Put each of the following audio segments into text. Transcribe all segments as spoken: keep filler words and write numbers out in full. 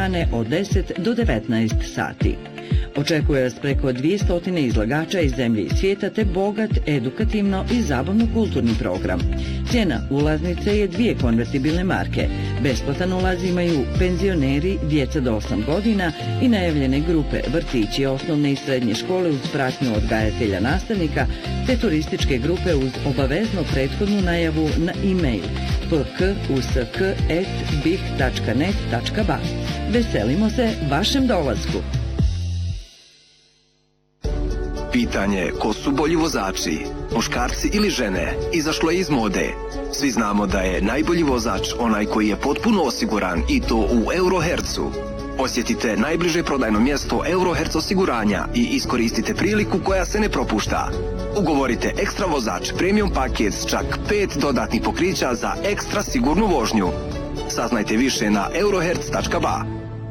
dane od deset do devetnaest sati. Očekuje vas preko dvjesto izlagača iz zemlje i svijeta te bogat, edukativno i zabavno-kulturni program. Cijena ulaznice je dvije konvertibilne marke. Besplatan ulaz imaju penzioneri, djeca do osam godina i najavljene grupe, vrtići, osnovne i srednje škole uz pratnju odgajatelja nastavnika te turističke grupe uz obavezno prethodnu najavu na e-mail p k u s k at bih tačka net tačka b a. Veselimo se vašem dolasku! Pitanje ko su bolji vozači, muškarci ili žene, izašlo je iz mode. Svi znamo da je najbolji vozač onaj koji je potpuno osiguran i to u Eurohercu. Posjetite najbliže prodajno mjesto Euroherc osiguranja i iskoristite priliku koja se ne propušta. Ugovorite ekstra vozač premium paket s čak pet dodatnih pokrića za ekstra sigurnu vožnju. Saznajte više na euroherc tačka b a.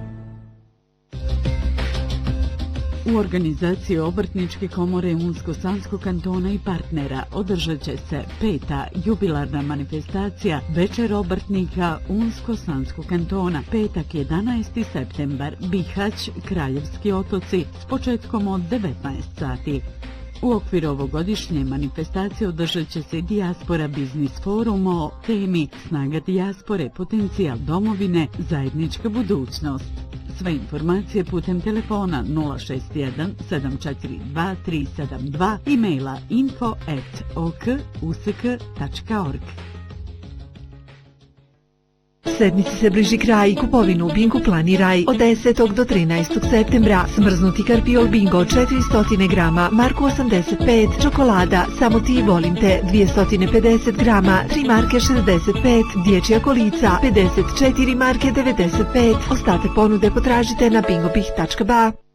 U organizaciji Obrtničke komore Unsko-Sanskog kantona i partnera održat će se peta jubilarna manifestacija Večer obrtnika Unsko-Sanskog kantona, petak jedanaesti septembar, Bihać, Kraljevski otoci, s početkom od devetnaest sati. U okviru ovogodišnje manifestacije održat će se Dijaspora biznis forum o temi Snaga dijaspore, potencijal domovine, zajednička budućnost. Sve informacije putem telefona nula šest jedan sedam četiri dva tri sedam dva, e-maila info at o k u s k tačka org. Sedmici se bliži kraj, kupovinu u Bingu planiraj od desetog do trinaestog septembra. Smrznuti karpiol Bingo četiristo grama, marku osamdeset pet, čokolada Samo ti volim te dvjesto pedeset grama, tri marke šezdeset pet, dječja kolica pedeset četiri marke devedeset pet. Ostatak ponude potražite na bingo bih tačka b a.